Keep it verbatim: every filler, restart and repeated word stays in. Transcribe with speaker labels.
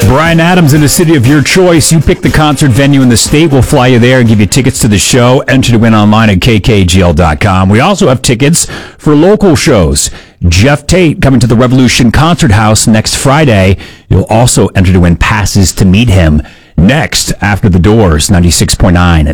Speaker 1: Bryan Adams in the city of your choice. You pick the concert venue in the state. We'll fly you there and give you tickets to the show. Enter to win online at k k g l dot com. We also have tickets for local shows. Jeff Tate coming to the Revolution Concert House next Friday. You'll also enter to win passes to meet him next after the Doors, ninety-six point nine.